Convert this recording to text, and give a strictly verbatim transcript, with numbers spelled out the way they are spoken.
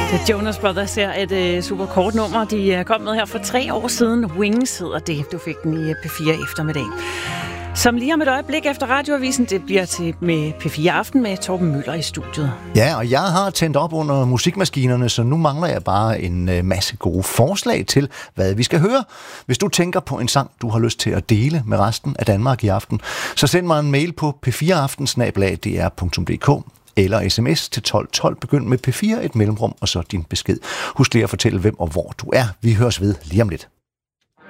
The Jonas Brothers her, et uh, super kort nummer. De kom med her for tre år siden. Wings hedder det. Du fik den i P fire eftermiddag. Som lige om et øjeblik efter radioavisen, det bliver til med P fire Aften med Torben Møller i studiet. Ja, og jeg har tændt op under musikmaskinerne, så nu mangler jeg bare en masse gode forslag til, hvad vi skal høre. Hvis du tænker på en sang, du har lyst til at dele med resten af Danmark i aften, så send mig en mail på p fire aften snabel-a d r punktum d k eller sms til tolv tolv. Begynd med P fire, et mellemrum og så din besked. Husk lige at fortælle, hvem og hvor du er. Vi høres ved lige om lidt.